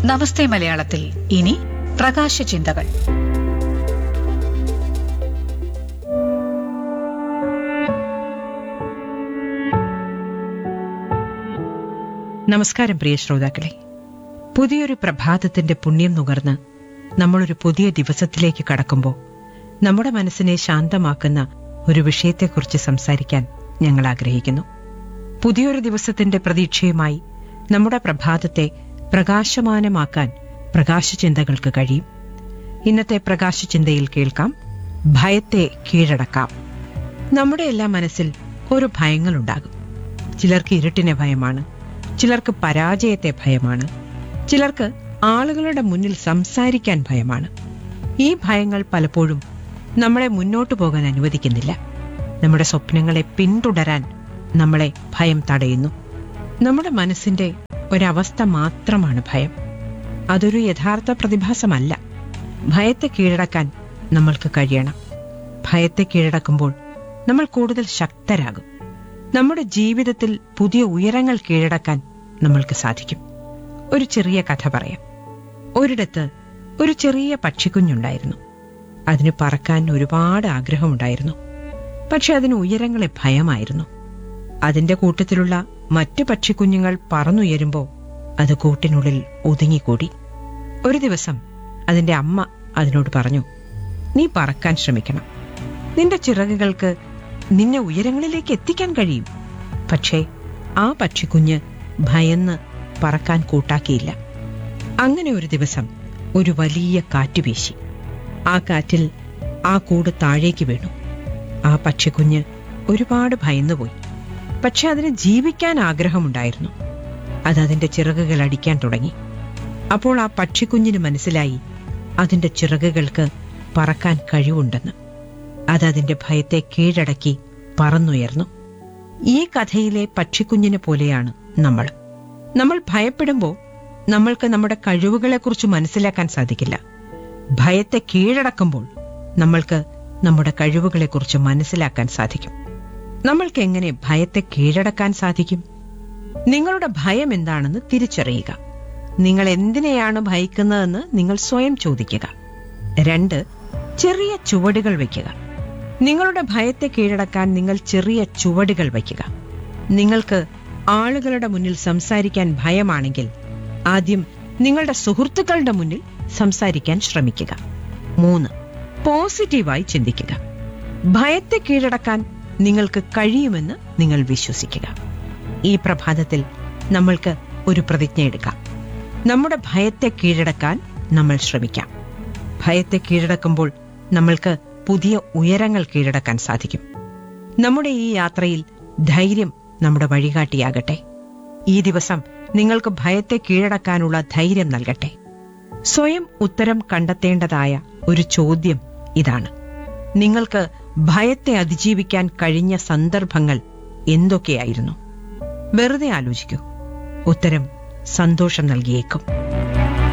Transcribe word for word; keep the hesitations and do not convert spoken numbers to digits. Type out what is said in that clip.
നമസ്തേ മലയാളത്തിൽ ഇനി പ്രകാശചിന്തകൾ. നമസ്കാരം പ്രിയ ശ്രോതാക്കളെ. പുതിയൊരു പ്രഭാതത്തിന്റെ പുണ്യം നുകർന്ന് നമ്മളൊരു പുതിയ ദിവസത്തിലേക്ക് കടക്കുമ്പോൾ നമ്മുടെ മനസ്സിനെ ശാന്തമാക്കുന്ന ഒരു വിഷയത്തെക്കുറിച്ച് സംസാരിക്കാൻ ഞങ്ങൾ ആഗ്രഹിക്കുന്നു. പുതിയൊരു ദിവസത്തിന്റെ പ്രതീക്ഷയുമായി നമ്മുടെ പ്രഭാതത്തെ പ്രകാശമാനമാക്കാൻ പ്രകാശചിന്തകൾക്ക് കഴിയും. ഇന്നത്തെ പ്രകാശചിന്തയിൽ കേൾക്കാം, ഭയത്തെ കീഴടക്കാം. നമ്മുടെ എല്ലാ മനസ്സിൽ ഒരു ഭയങ്ങളുണ്ടാകും. ചിലർക്ക് ഇരുട്ടിനെ ഭയമാണ്, ചിലർക്ക് പരാജയത്തെ ഭയമാണ്, ചിലർക്ക് ആളുകളുടെ മുന്നിൽ സംസാരിക്കാൻ ഭയമാണ്. ഈ ഭയങ്ങൾ പലപ്പോഴും നമ്മളെ മുന്നോട്ടു പോകാൻ അനുവദിക്കുന്നില്ല. നമ്മുടെ സ്വപ്നങ്ങളെ പിന്തുടരാൻ നമ്മളെ ഭയം തടയുന്നു. നമ്മുടെ മനസ്സിന്റെ ഒരവസ്ഥ മാത്രമാണ് ഭയം. അതൊരു യഥാർത്ഥ പ്രതിഭാസമല്ല. ഭയത്തെ കീഴടക്കാൻ നമ്മൾക്ക് കഴിയണം. ഭയത്തെ കീഴടക്കുമ്പോൾ നമ്മൾ കൂടുതൽ ശക്തരാകും. നമ്മുടെ ജീവിതത്തിൽ പുതിയ ഉയരങ്ങൾ കീഴടക്കാൻ നമ്മൾക്ക് സാധിക്കും. ഒരു ചെറിയ കഥ പറയാം. ഒരിടത്ത് ഒരു ചെറിയ പക്ഷിക്കുഞ്ഞുണ്ടായിരുന്നു. അതിന് പറക്കാൻ ഒരുപാട് ആഗ്രഹമുണ്ടായിരുന്നു. പക്ഷെ അതിന് ഉയരങ്ങളെ ഭയമായിരുന്നു. അതിന്റെ കൂട്ടത്തിലുള്ള മറ്റു പക്ഷിക്കുഞ്ഞുങ്ങൾ പറന്നുയരുമ്പോൾ അത് കൂട്ടിനുള്ളിൽ ഒതുങ്ങിക്കൂടി. ഒരു ദിവസം അതിന്റെ അമ്മ അതിനോട് പറഞ്ഞു, നീ പറക്കാൻ ശ്രമിക്കണം. നിന്റെ ചിറകുകൾക്ക് നിന്നെ ഉയരങ്ങളിലേക്ക് എത്തിക്കാൻ കഴിയും. പക്ഷേ ആ പക്ഷിക്കുഞ്ഞ് ഭയന്ന് പറക്കാൻ കൂട്ടാക്കിയില്ല. അങ്ങനെ ഒരു ദിവസം ഒരു വലിയ കാറ്റ് വീശി. ആ കാറ്റിൽ ആ കൂട് താഴേക്ക് വീണു. ആ പക്ഷിക്കുഞ്ഞ് ഒരുപാട് ഭയന്നുപോയി. പക്ഷെ അതിന് ജീവിക്കാൻ ആഗ്രഹമുണ്ടായിരുന്നു. അത് അതിന്റെ ചിറകുകൾ അടിക്കാൻ തുടങ്ങി. അപ്പോൾ ആ പക്ഷിക്കുഞ്ഞിന് മനസ്സിലായി അതിന്റെ ചിറകുകൾക്ക് പറക്കാൻ കഴിവുണ്ടെന്ന്. അതതിന്റെ ഭയത്തെ കീഴടക്കി പറന്നുയർന്നു. ഈ കഥയിലെ പക്ഷിക്കുഞ്ഞിനെ പോലെയാണ് നമ്മൾ. നമ്മൾ ഭയപ്പെടുമ്പോൾ നമ്മൾക്ക് നമ്മുടെ കഴിവുകളെക്കുറിച്ച് മനസ്സിലാക്കാൻ സാധിക്കില്ല. ഭയത്തെ കീഴടക്കുമ്പോൾ നമ്മൾക്ക് നമ്മുടെ കഴിവുകളെക്കുറിച്ച് മനസ്സിലാക്കാൻ സാധിക്കും. നമ്മൾക്ക് എങ്ങനെ ഭയത്തെ കീഴടക്കാൻ സാധിക്കും? നിങ്ങളുടെ ഭയം എന്താണെന്ന് തിരിച്ചറിയുക. നിങ്ങൾ എന്തിനെയാണ് ഭയക്കുന്നതെന്ന് നിങ്ങൾ സ്വയം ചോദിക്കുക. രണ്ട്, ചെറിയ ചുവടുകൾ വയ്ക്കുക. നിങ്ങളുടെ ഭയത്തെ കീഴടക്കാൻ നിങ്ങൾ ചെറിയ ചുവടുകൾ വയ്ക്കുക. നിങ്ങൾക്ക് ആളുകളുടെ മുന്നിൽ സംസാരിക്കാൻ ഭയമാണെങ്കിൽ ആദ്യം നിങ്ങളുടെ സുഹൃത്തുക്കളുടെ മുന്നിൽ സംസാരിക്കാൻ ശ്രമിക്കുക. മൂന്ന്, പോസിറ്റീവായി ചിന്തിക്കുക. ഭയത്തെ കീഴടക്കാൻ നിങ്ങൾക്ക് കഴിയുമെന്ന് നിങ്ങൾ വിശ്വസിക്കുക. ഈ പ്രഭാതത്തിൽ നമ്മൾക്ക് ഒരു പ്രതിജ്ഞ എടുക്കാം. നമ്മുടെ ഭയത്തെ കീഴടക്കാൻ നമ്മൾ ശ്രമിക്കാം. ഭയത്തെ കീഴടക്കുമ്പോൾ നമ്മൾക്ക് പുതിയ ഉയരങ്ങൾ കീഴടക്കാൻ സാധിക്കും. നമ്മുടെ ഈ യാത്രയിൽ ധൈര്യം നമ്മുടെ വഴികാട്ടിയാകട്ടെ. ഈ ദിവസം നിങ്ങൾക്ക് ഭയത്തെ കീഴടക്കാനുള്ള ധൈര്യം നൽകട്ടെ. സ്വയം ഉത്തരം കണ്ടെത്തേണ്ടതായ ഒരു ചോദ്യം ഇതാണ്: നിങ്ങൾക്ക് ഭയത്തെ അതിജീവിക്കാൻ കഴിഞ്ഞ സന്ദർഭങ്ങൾ എന്തൊക്കെയായിരുന്നു? വെറുതെ ആലോചിക്കൂ. ഉത്തരം സന്തോഷം നൽകിയേക്കും.